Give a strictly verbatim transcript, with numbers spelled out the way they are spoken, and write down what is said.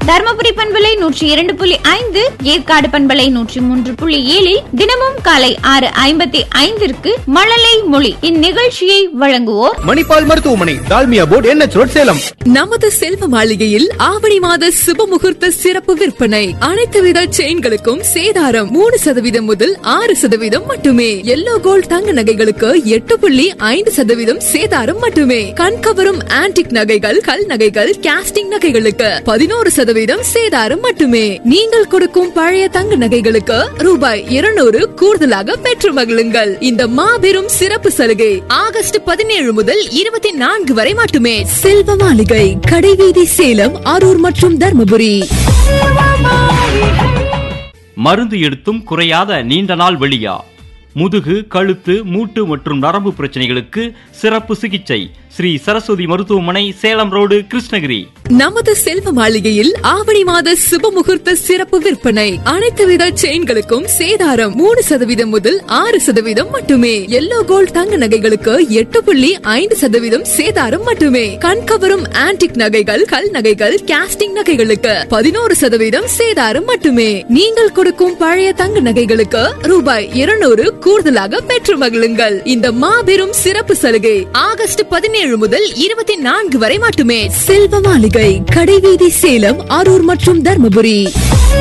தர்மபுரி பண்பலை நூற்றி இரண்டு புள்ளி ஐந்து, ஏற்காடு பண்பலை நூற்றி மூன்று புள்ளி ஏழில் தினமும் காலை ஆறு ஐம்பத்தி ஐந்திற்கு மழலை மொழி. இந்நிகழ்ச்சியை வழங்குவோர் மணிபால் மருத்துவமனை, டால்மியா போர்டு, என் எச் ரோட், சேலம். நமது செல்வ மாளிகையில் ஆவணி மாத சுப முகூர்த்த சிறப்பு விற்பனை. அனைத்து வித செயின்களுக்கும் சேதாரம் மூணு சதவீதம் முதல் ஆறு சதவீதம் மட்டுமே. எல்லோ கோல்ட் தங்க நகைகளுக்கு எட்டு புள்ளி ஐந்து சதவீதம் சேதாரம் மட்டுமே. கண்கவரும் ஆன்டிக் நகைகள், கல் நகைகள், காஸ்டிங் நகைகளுக்கு பதினோரு சதவீதம் சேதாரம் மட்டுமே. நீங்கள் கொடுக்கும் பழைய தங்க நகைகளுக்கு ரூபாய் இருநூறு கூடுதலாக பெற்று மகிழுங்கள். இந்த மாபெரும் சிறப்பு சலுகை ஆகஸ்ட் பதினேழு முதல் இருபத்தி நான்கு வரை மட்டுமே. செல்வ மாளிகை, கடைவீதி, சேலம், அரூர் மற்றும் தர்மபுரி. மருந்து எடுத்தும் குறையாத நீண்ட நாள் வெளியா, முதுகு, கழுத்து, மூட்டு மற்றும் நரம்பு பிரச்சனைகளுக்கு சிறப்பு சிகிச்சை. ஸ்ரீ சரஸ்வதி மருத்துவமனை, சேலம் ரோடு, கிருஷ்ணகிரி. நமது செல்வ மாளிகையில் ஆவணி மாத சுப முகூர்த்த சிறப்பு விற்பனை. அனைத்து வித செயின்களுக்கும் சேதாரம் மூணு சதவீதம் முதல் ஆறு சதவீதம் மட்டுமே. எல்லோ கோல்ட் தங்க நகைகளுக்கு எட்டு புள்ளி ஐந்து சதவீதம் சேதாரம் மட்டுமே. கண்கவரும் ஆன்டிக் நகைகள், கல் நகைகள், காஸ்டிங் நகைகளுக்கு பதினோரு சதவீதம் சேதாரம் மட்டுமே. நீங்கள் கொடுக்கும் பழைய தங்க நகைகளுக்கு ரூபாய் இருநூறு கூடுதலாக பெற்று மகிழுங்கள். இந்த மாபெரும் சிறப்பு சலுகை ஆகஸ்ட் பதினேழு முதல் இருபத்தி நான்கு வரை மட்டுமே. செல்வ மாளிகை, கடைவீதி, சேலம், அரூர் மற்றும் தர்மபுரி.